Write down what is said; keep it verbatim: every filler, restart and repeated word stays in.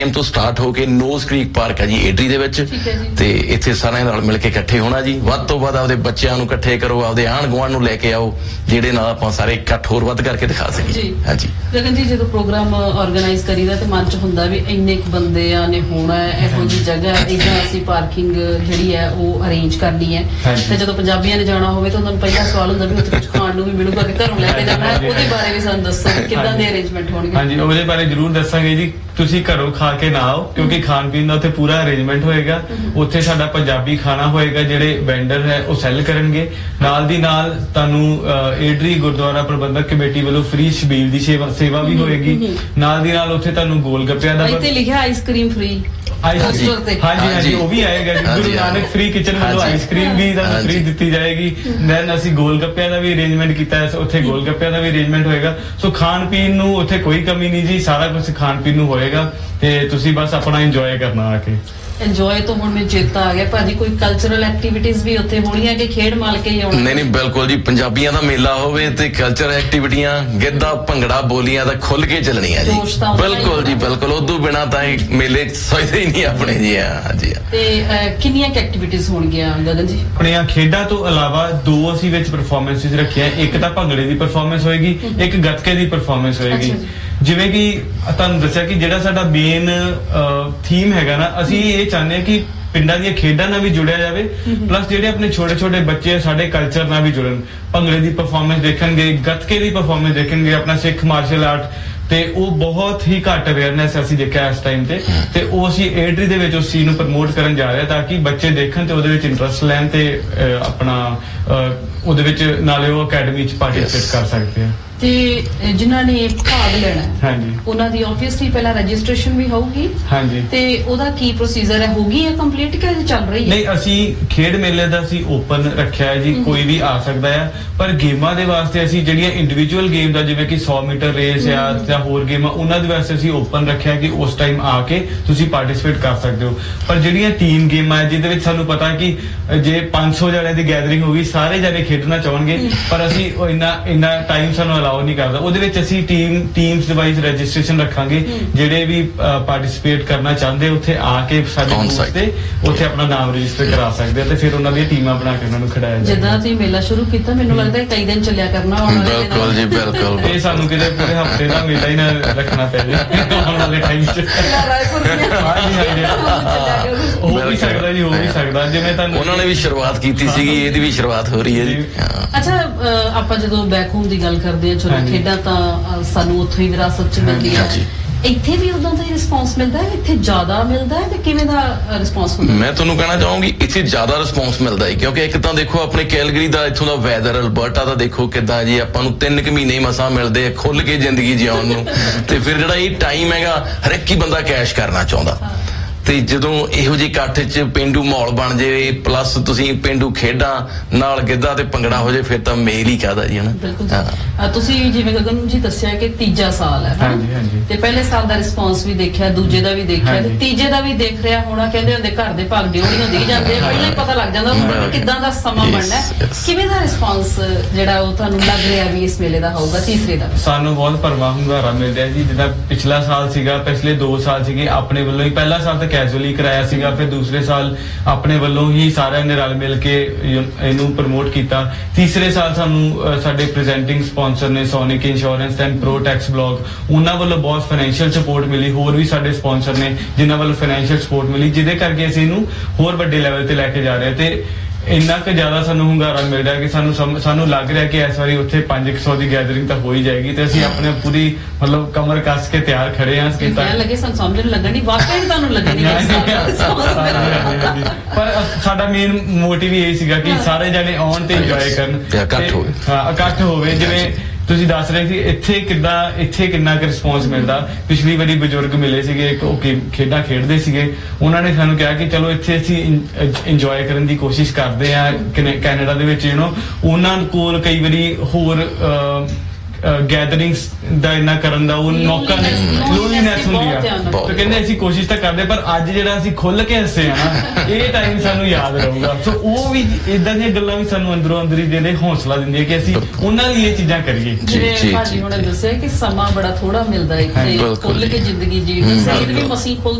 ਤੋਂ ਸਟਾਰਟ ਹੋ ਕੇ knows creek park ਹੈ ਜੀ ਏਟਰੀ ਦੇ ਵਿੱਚ, ਤੇ ਇੱਥੇ ਸਾਰਿਆਂ ਨਾਲ ਮਿਲ ਕੇ ਇਕੱਠੇ ਹੋਣਾ ਜੀ। ਵੱਧ ਤੋਂ ਵੱਧ ਆਪਦੇ ਬੱਚਿਆਂ ਨੂੰ ਇਕੱਠੇ ਕਰੋ, ਆਪਦੇ ਆਂਢ ਗੁਆਂਢ ਨੂੰ ਲੈ ਕੇ ਆਓ, ਜਿਹੜੇ ਨਾਲ ਆਪਾਂ ਸਾਰੇ ਇਕੱਠ ਹੋਰ ਵੱਧ ਕਰਕੇ ਦਿਖਾ ਸਕੀਏ। ਹਾਂਜੀ ਗਗਨ ਜੀ, ਜਦੋਂ ਪ੍ਰੋਗਰਾਮ ਆਰਗੇਨਾਈਜ਼ ਕਰੀਦਾ ਤੇ ਮਨ ਚ ਹੁੰਦਾ ਵੀ ਇੰਨੇ ਕੁ ਬੰਦਿਆਂ ਨੇ ਹੋਣਾ, ਇਹੋ ਜਿਹੀ ਜਗ੍ਹਾ ਇਦਾਂ ਅਸੀਂ ਪਾਰਕਿੰਗ ਜਿਹੜੀ ਹੈ ਉਹ ਅਰੇਂਜ ਕਰਨੀ ਹੈ, ਤੇ ਜਦੋਂ ਪੰਜਾਬੀਆਂ ਨੇ ਜਾਣਾ ਹੋਵੇ ਤਾਂ ਉਹਨਾਂ ਨੂੰ ਪਹਿਲਾ ਸਵਾਲ ਹੁੰਦਾ ਵੀ ਉੱਥੇ ਕੁਝ ਖਾਣ ਨੂੰ ਵੀ ਮਿਲੂਗਾ ਕਿ ਘਰੋਂ ਲੈ ਕੇ ਜਾਣਾ, ਉਹਦੇ ਬਾਰੇ ਵੀ ਸਾਨੂੰ ਦੱਸੋ ਕਿੱਦਾਂ ਦੇ ਅਰੇਂਜਮੈਂਟ ਹੋਣਗੇ। ਹਾਂਜੀ, ਉਹਦੇ ਬਾਰੇ ਜ਼ਰੂਰ ਦੱਸਾਂਗੇ ਜੀ। ਤੁਸੀਂ ਘਰੋਂ ਖਾ ਕੇ ਨਾ ਆਓ, ਕਿਉਂਕਿ ਖਾਣ ਪੀਣ ਦਾ ਉੱਥੇ ਪੂਰਾ ਅਰੇਂਜਮੈਂਟ ਹੋਏਗਾ। ਉੱਥੇ ਸਾਡਾ ਪੰਜਾਬੀ ਖਾਣਾ ਹੋਏਗਾ, ਜਿਹੜੇ ਵੈਂਡਰ ਹੈ ਉਹ ਸੈੱਲ ਕਰਨਗੇ। ਨਾਲ ਦੀ ਨਾਲ ਤੁਹਾਨੂੰ ਏਡਰੀ ਗੁਰਦੁਆਰਾ ਪ੍ਰਬੰਧਕ ਕਮੇਟੀ ਵੱਲੋਂ ਫ੍ਰੀ ਛਬੀਲ ਦੀ ਸੇਵਾ ਵੀ ਹੋਏਗੀ। ਨਾਲ ਦੀ ਨਾਲ ਉੱਥੇ ਤੁਹਾਨੂੰ ਗੋਲ ਗੱਪਿਆਂ ਦਾ ਇੱਥੇ ਲਿਖਿਆ ਆਈਸਕ੍ਰੀਮ ਫ੍ਰੀ, ਹਾਂਜੀ ਹਾਂਜੀ ਉਹ ਵੀ ਆਏਗਾ ਜੀ। ਗੁਰੂ ਨਾਨਕ ਫ੍ਰੀ ਕਿਚਨ ਵੱਲੋਂ ਆਈਸਕ੍ਰੀਮ ਵੀ ਤੁਹਾਨੂੰ ਫ੍ਰੀ ਦਿੱਤੀ ਜਾਏਗੀ। ਦੈਨ ਅਸੀਂ ਗੋਲ ਗੱਪਿਆਂ ਦਾ ਵੀ ਅਰੇਂਜਮੈਂਟ ਕੀਤਾ ਹੈ, ਉੱਥੇ ਗੋਲ ਗੱਪਿਆਂ ਦਾ ਵੀ ਅਰੇਂਜਮੈਂਟ ਹੋਏਗਾ। ਸੋ ਖਾਣ ਪੀਣ ਨੂੰ ਉੱਥੇ ਕੋਈ ਕਮੀ ਨਹੀਂ ਜੀ, ਸਾਰਾ ਕੁਝ ਖਾਣ ਪੀਣ ਨੂੰ ਹੋਏਗਾ, ਤੇ ਤੁਸੀਂ ਬਸ ਆਪਣਾ ਇੰਜੋਏ ਕਰਨਾ ਆ ਕੇ। ਇੰਜੋਏ ਤੋਂ ਹੁਣ ਮੈਨੂੰ ਚੇਤਾ ਆ ਗਿਆ ਭਾਜੀ, ਕੋਈ ਕਲਚਰਲ ਐਕਟੀਵਿਟੀਜ਼ ਵੀ ਉੱਥੇ ਹੋਣੀਆਂ ਕਿ ਖੇਡ ਮਾਲ ਕੇ ਹੀ ਆਉਣਾ? ਨਹੀਂ ਨਹੀਂ, ਬਿਲਕੁਲ ਜੀ। ਪੰਜਾਬੀਆਂ ਦਾ ਮੇਲਾ ਹੋਵੇ ਤੇ ਕਲਚਰਲ ਐਕਟੀਵਿਟੀਆਂ, ਗਿੱਧਾ ਭੰਗੜਾ ਬੋਲੀਆਂ ਤਾਂ ਖੁੱਲ ਕੇ ਚੱਲਣੀਆਂ ਜੀ। ਬਿਲਕੁਲ ਜੀ ਬਿਲਕੁਲ, ਉਦੋਂ ਬਿਨਾਂ ਤਾਂ ਇਹ ਮੇਲੇ ਸੋਚਦੇ ਹੀ ਨਹੀਂ ਆਪਣੇ ਜੀ। ਹਾਂ ਜੀ। ਤੇ ਕਿੰਨੀਆਂ ਐਕਟੀਵਿਟੀਜ਼ ਹੋਣਗੀਆਂ ਗਗਨ ਜੀ? ਆਪਣੀਆਂ ਖੇਡਾਂ ਤੋਂ ਇਲਾਵਾ ਦੋ ਅਸੀਂ ਵਿੱਚ ਪਰਫਾਰਮੈਂਸਿਸ ਰੱਖੀਆਂ। ਇੱਕ ਤਾਂ ਭੰਗੜੇ ਦੀ ਪਰਫਾਰਮੈਂਸ ਹੋਏਗੀ, ਇੱਕ ਗੱਤਕੇ ਦੀ ਪਰਫਾਰਮੈਂਸ ਹੋਏਗੀ। ਜਿਵੇਂ ਕਿ ਤੁਹਾਨੂੰ ਦੱਸਿਆ ਕਿ ਜਿਹੜਾ ਸਾਡਾ ਮੇਨ ਥੀਮ ਹੈਗਾ ਨਾ, ਅਸੀਂ ਇਹ ਚਾਹੁੰਦੇ ਹਾਂ ਕਿ ਪਿੰਡਾਂ ਦੀਆਂ ਖੇਡਾਂ ਨਾਲ ਵੀ ਜੁੜਿਆ ਜਾਵੇ, ਪਲੱਸ ਜਿਹੜੇ ਆਪਣੇ ਛੋਟੇ ਛੋਟੇ ਬੱਚੇ ਸਾਡੇ ਕਲਚਰ ਨਾਲ ਵੀ ਜੁੜਨ। ਭੰਗੜੇ ਦੀ ਪਰਫਾਰਮੈਂਸ ਦੇਖਣਗੇ, ਗੱਤਕੇ ਦੀ ਪਰਫਾਰਮੈਂਸ ਦੇਖਣਗੇ, ਆਪਣਾ ਸਿੱਖ ਮਾਰਸ਼ਲ ਆਰਟ, ਤੇ ਉਹ ਬਹੁਤ ਹੀ ਘੱਟ ਅਵੇਅਰਨੈਸ ਅਸੀਂ ਦੇਖਿਆ ਇਸ ਟਾਈਮ ਤੇ ਤੇ ਉਹ ਅਸੀਂ ਏਡਰੀ ਦੇ ਵਿੱਚ ਉਸ ਚੀਜ਼ ਨੂੰ ਪ੍ਰਮੋਟ ਕਰਨ ਜਾ ਰਹੇ ਤਾਂ ਕਿ ਬੱਚੇ ਦੇਖਣ ਤੇ ਉਹਦੇ ਵਿੱਚ ਇੰਟਰਸਟ ਲੈਣ ਤੇ ਆਪਣਾ ਉਹਦੇ ਵਿੱਚ ਨਾਲੇ ਉਹ ਅਕੈਡਮੀ ਚ ਪਾਰਟਿਸਿਪੇਟ ਕਰ ਸਕਦੇ ਆ। ਤੇ ਜਿਨ੍ਹਾਂ ਨੇ ਭਾਗ ਲੈਣਾ ਹਾਂਜੀ ਉਹਨਾਂ ਦੀ ਆਬਵੀਅਸਲੀ ਪਹਿਲਾਂ ਰਜਿਸਟ੍ਰੇਸ਼ਨ ਵੀ ਹੋਊਗੀ। ਹਾਂਜੀ, ਤੇ ਉਹਦਾ ਕੀ ਪ੍ਰੋਸੀਜਰ ਹੈ? ਹੋਗੀ ਹੈ ਕੰਪਲੀਟ ਕਿ ਅਜੇ ਚੱਲ ਰਹੀ ਹੈ? ਨਹੀਂ, ਅਸੀਂ ਖੇਡ ਮੇਲੇ ਦਾ ਅਸੀਂ ਓਪਨ ਰੱਖਿਆ ਹੈ ਜੀ, ਕੋਈ ਵੀ ਆ ਸਕਦਾ ਹੈ। ਪਰ ਗੇਮਾਂ ਦੇ ਵਾਸਤੇ ਅਸੀਂ ਜਿਹੜੀਆਂ ਇੰਡੀਵਿਜੂਅਲ ਗੇਮ ਦਾ ਜਿਵੇਂ ਕਿ ਸੌ ਮੀਟਰ ਰੇਸ ਆ ਜਾਂ ਹੋਰ ਗੇਮਾਂ, ਉਹਨਾਂ ਦੇ ਵਾਸਤੇ ਅਸੀਂ ਓਪਨ ਰੱਖਿਆ ਕਿ ਉਸ ਟਾਈਮ ਆ ਕੇ ਤੁਸੀਂ ਪਾਰਟਿਸਿਪੇਟ ਕਰ ਸਕਦੇ ਹੋ। ਪਰ ਜਿਹੜੀਆਂ ਟੀਮ ਗੇਮਾਂ ਹੈ ਜਿਹਦੇ ਵਿੱਚ ਸਾਨੂੰ ਪਤਾ ਕਿ ਜੇ ਪੰਜ ਸੌ ਜਣਿਆਂ ਦੀ ਗੈਦਰਿੰਗ ਹੋਗੀ, ਸਾਰੇ ਜਣੇ ਖੇਡਣਾ ਚਾਹਣਗੇ, ਪਰ ਅਸੀਂ ਇੰਨਾ ਇੰਨਾ ਟਾਈਮ ਸਾਨੂੰ ਅਲਾਉ ਨਹੀਂ ਕਰਦਾ। ਉਹਦੇ ਵਿੱਚ ਅਸੀਂ ਟੀਮ ਟੀਮਸ ਦੇ ਵਾਈਜ਼ ਰਜਿਸਟ੍ਰੇਸ਼ਨ ਰੱਖਾਂਗੇ। ਜਿਹੜੇ ਵੀ ਪਾਰਟਿਸਿਪੇਟ ਕਰਨਾ ਚਾਹੁੰਦੇ ਉੱਥੇ ਆ ਕੇ ਸਾਡੇ ਬੂਥ ਤੇ ਉੱਥੇ ਆਪਣਾ ਨਾਮ ਰਜਿਸਟਰ ਕਰਾ ਸਕਦੇ ਆ, ਤੇ ਫਿਰ ਉਹਨਾਂ ਦੀਆਂ ਟੀਮਾਂ ਬਣਾ ਕੇ ਉਹਨਾਂ ਨੂੰ ਖਿਡਾਇਆ ਜਾਏਗਾ। ਜਿੱਦਾਂ ਤੁਸੀਂ ਮੇਲਾ ਸ਼ੁਰੂ ਕੀਤਾ, ਮੈਨੂੰ ਲੱਗਦਾ ਕਈ ਦਿਨ ਚੱਲਿਆ ਕਰਨਾ ਆਉਣ ਵਾਲੇ ਦਿਨਾਂ। ਬਿਲਕੁਲ ਜੀ ਬਿਲਕੁਲ, ਇਹ ਸਾਨੂੰ ਕਿਤੇ ਪੂਰੇ ਹਫਤੇ ਦਾ ਮੇਲਾ ਹੀ ਨਾ ਰੱਖਣਾ ਪੈ ਜਾਏ ਆਉਣ ਵਾਲੇ ਟਾਈਮ 'ਚ। ਹੋ ਵੀ ਸਕਦਾ ਜੀ, ਹੋ ਵੀ ਸਕਦਾ। ਜਿਵੇਂ ਤੁਹਾਨੂੰ ਉਹਨਾਂ ਨੇ ਵੀ ਸ਼ੁਰੂਆਤ ਕੀਤੀ ਸੀਗੀ, ਇਹਦੀ ਵੀ ਸ਼ੁਰੂਆਤ ਹੋ ਰਹੀ ਹੈ ਜੀ। ਅੱਛਾ, ਆਪਾਂ ਜਦੋਂ ਬੈਕ ਹੋਮ ਦੀ ਗੱਲ ਕਰਦੇ ਆ, ਚਲੋ ਖੇਡਾਂ ਤਾਂ ਸਾਨੂੰ ਉੱਥੋਂ ਹੀ ਵਿਰਾਸਤ 'ਚ ਮਿਲਦੀਆਂ, ਇੱਥੇ ਵੀ ਉਦਾਂ ਦਾ ਹੀ ਰਿਸਪੌਂਸ ਮਿਲਦਾ ਹੈ? ਇੱਥੇ ਜ਼ਿਆਦਾ ਮਿਲਦਾ ਹੈ ਤੇ ਕਿਵੇਂ ਦਾ ਰਿਸਪੌਂਸ ਹੁੰਦਾ? ਮੈਂ ਤੁਹਾਨੂੰ ਕਹਿਣਾ ਚਾਹੂੰਗੀ ਇੱਥੇ ਜ਼ਿਆਦਾ ਰਿਸਪੌਂਸ ਮਿਲਦਾ ਹੈ, ਕਿਉਂਕਿ ਇੱਕ ਤਾਂ ਦੇਖੋ ਆਪਣੇ ਕੈਲਗਰੀ ਦਾ ਇੱਥੋਂ ਦਾ ਵੈਦਰ, ਅਲਬਰਟਾ ਦਾ ਦੇਖੋ ਕਿੱਦਾਂ ਜੀ, ਆਪਾਂ ਨੂੰ ਤਿੰਨ ਕੁ ਮਹੀਨੇ ਮਸਾਂ ਮਿਲਦੇ ਆ ਖੁੱਲ ਕੇ ਜ਼ਿੰਦਗੀ ਜਿਉਣ ਨੂੰ, ਤੇ ਫਿਰ ਜਿਹੜਾ ਇਹ ਟਾਈਮ ਹੈਗਾ ਹਰ ਇੱਕ ਹੀ ਬੰਦਾ ਕੈਸ਼ ਕਰਨਾ ਚਾਹੁੰਦਾ। ਤੇ ਜਦੋਂ ਇਹੋ ਜਿਹੇ ਇਕੱਠ 'ਚ ਪੇਂਡੂ ਮਾਹੌਲ ਬਣ ਜਾਵੇ, ਪਲੱਸ ਤੁਸੀਂ ਪੇਂਡੂ ਖੇਡਾਂ ਨਾਲ ਗਿੱਧਾ ਤੇ ਭੰਗੜਾ ਹੋ ਜਾਏ, ਫਿਰ ਤਾਂ ਮੇਲ ਹੀ ਕਾਹਦਾ ਜੀ। ਹਨਾ, ਤੁਸੀਂ ਜਿਵੇਂ ਗਗਨ ਜੀ ਦੱਸਿਆ ਕਿ ਤੀਜਾ ਸਾਲ ਹੈ, ਤੇ ਪਹਿਲੇ ਸਾਲ ਦਾ ਰਿਸਪੌਂਸ ਵੀ ਦੇਖਿਆ, ਦੂਜੇ ਦਾ ਵੀ ਦੇਖਿਆ, ਤੇ ਤੀਜੇ ਦਾ ਵੀ ਦੇਖ ਰਿਹਾ ਹੋਣਾ। ਕਹਿੰਦੇ ਹੁੰਦੇ ਘਰ ਦੇ ਭਾਗ ਡਿਉੜੀਆਂ ਦੇ ਜਾਂਦੇ, ਪਹਿਲਾਂ ਹੀ ਪਤਾ ਲੱਗ ਜਾਂਦਾ ਕਿੱਦਾਂ ਦਾ ਸਮਾਂ ਬਣਨਾ। ਕਿਵੇਂ ਦਾ ਰਿਸਪੌਂਸ ਜਿਹੜਾ ਉਹ ਤੁਹਾਨੂੰ ਲੱਗ ਰਿਹਾ ਵੀ ਇਸ ਮੇਲੇ ਦਾ ਹੋਊਗਾ ਤੀਸਰੇ ਦਾ? ਸਾਨੂੰ ਬਹੁਤ ਭਰਵਾਂ ਹੁੰਗਾਰਾ ਮਿਲ ਰਿਹਾ ਜੀ। ਜਿੱਦਾਂ ਪਿਛਲਾ ਸਾਲ ਸੀਗਾ, ਪਿਛਲੇ ਦੋ ਸਾਲ ਸੀਗੇ ਆਪਣੇ ਵੱਲੋਂ ਹੀ, ਪਹਿਲਾ ਸਾਲ ਤਾਂ ਕੈਜੂਅਲੀ ਕਰਾਇਆ ਸੀਗਾ, ਫਿਰ ਦੂਸਰੇ ਸਾਲ ਆਪਣੇ ਵੱਲੋਂ ਹੀ ਸਾਰਿਆਂ ਨੇ ਰਲ ਮਿਲ ਕੇ ਇਹਨੂੰ ਪ੍ਰਮੋਟ ਕੀਤਾ। ਤੀਸਰੇ ਸਾਲ ਸਾਨੂੰ ਸਾਡੇ ਪ੍ਰੈਜ਼ੈਂਟਿੰਗ ਸਪਾਂਸਰ ਨੇ ਸੋਨਿਕ ਇੰਸ਼ੋਰੈਂਸ ਐਂਡ ਪ੍ਰੋਟੈਕਸ ਬਲੌਗ, ਉਹਨਾਂ ਵੱਲੋਂ ਬਹੁਤ ਫਾਈਨੈਂਸ਼ੀਅਲ ਸਪੋਰਟ ਮਿਲੀ। ਹੋਰ ਵੀ ਸਾਡੇ ਸਪਾਂਸਰ ਨੇ ਜਿਨ੍ਹਾਂ ਵੱਲੋਂ ਫਾਈਨੈਂਸ਼ੀਅਲ ਸਪੋਰਟ ਮਿਲੀ, ਜਿਹਦੇ ਕਰਕੇ ਅਸੀਂ ਇਹਨੂੰ ਹੋਰ ਵੱਡੇ ਲੈਵਲ ਤੇ ਲੈ ਕੇ ਜਾ ਰਹੇ ਹਾਂ। ਤੇ ਇੰਨਾ ਕੁ ਜ਼ਿਆਦਾ ਸਾਨੂੰ ਹੁੰਗਾਰਾ ਮਿਲ ਰਿਹਾ ਕਿ ਸਾਨੂੰ ਸਾਨੂੰ ਲੱਗ ਰਿਹਾ ਕਿ ਇਸ ਵਾਰੀ ਉੱਥੇ ਪੰਜ ਇੱਕ ਸੌ ਦੀ ਗੈਦਰਿੰਗ ਤਾਂ ਹੋ ਹੀ ਜਾਏਗੀ, ਤੇ ਅਸੀਂ ਆਪਣੇ ਪੂਰੀ ਮਤਲਬ ਕਮਰ ਕੱਸ ਕੇ ਤਿਆਰ ਖੜੇ ਹਾਂ। ਲੱਗੇ ਸਾਨੂੰ ਸਮਝਣ ਲੱਗਣ ਦੀ ਵਾਕਈ ਤੁਹਾਨੂੰ ਲੱਗਣੀ, ਪਰ ਸਾਡਾ ਮੇਨ ਮੋਟਿਵ ਇਹ ਸੀਗਾ ਕਿ ਸਾਰੇ ਜਣੇ ਆਉਣ ਤੇ ਇੰਜੋਏ ਕਰਨ, ਹਾਂ ਇਕੱਠ ਹੋਵੇ। ਜਿਵੇਂ ਤੁਸੀਂ ਦੱਸ ਰਹੇ ਸੀ ਇੱਥੇ ਕਿੱਦਾਂ ਇੱਥੇ ਕਿੰਨਾ ਕੁ ਰਿਸਪੌਂਸ ਮਿਲਦਾ। ਪਿਛਲੀ ਵਾਰੀ ਬਜ਼ੁਰਗ ਮਿਲੇ ਸੀਗੇ, ਉਹ ਖੇਡਾਂ ਖੇਡਦੇ ਸੀਗੇ, ਉਹਨਾਂ ਨੇ ਸਾਨੂੰ ਕਿਹਾ ਕਿ ਚਲੋ ਇੱਥੇ ਅਸੀਂ ਇੰਜੋਏ ਕਰਨ ਦੀ ਕੋਸ਼ਿਸ਼ ਕਰਦੇ ਆ। ਕੈਨੇਡਾ ਦੇ ਵਿੱਚ ਯੂ ਨੋ ਉਹਨਾਂ ਕੋਲ ਕਈ ਵਾਰੀ ਹੋਰ ਗੈਦਰਿੰਗਸ ਦਾ ਇੰਨਾ ਕਰਨ ਦਾ ਉਹ ਮੌਕਾ ਨਹੀਂ, ਲੋਨਲੀਨੈਸ ਹੁੰਦੀ ਆ। ਤੇ ਕਹਿੰਦੇ ਅਸੀਂ ਕੋਸ਼ਿਸ਼ ਤਾਂ ਕਰਦੇ ਪਰ ਅੱਜ ਜਿਹੜਾ ਅਸੀਂ ਖੁੱਲ ਕੇ ਹੱਸੇ ਆ ਨਾ ਇਹ ਟਾਈਮ ਸਾਨੂੰ ਯਾਦ ਰਹੂਗਾ। ਸੋ ਉਹ ਵੀ ਇਦਾਂ ਦੀਆਂ ਗੱਲਾਂ ਵੀ ਸਾਨੂੰ ਅੰਦਰੋਂ ਅੰਦਰ ਹੀ ਜਿਹੜੇ ਹੌਸਲਾ ਦਿੰਦੀਆਂ ਕਿ ਅਸੀਂ ਉਹਨਾਂ ਲਈ ਇਹ ਚੀਜ਼ਾਂ ਕਰੀਏ। ਜਿਵੇਂ ਭਾਜੀ ਹੁਣੇ ਦੱਸਿਆ ਕਿ ਸਮਾਂ ਬੜਾ ਥੋੜਾ ਮਿਲਦਾ ਹੈ ਤੇ ਖੁੱਲ ਕੇ ਜ਼ਿੰਦਗੀ ਜੀਣੀ, ਸਰੀਰ ਵੀ ਮਸੀਂ ਖੁੱਲ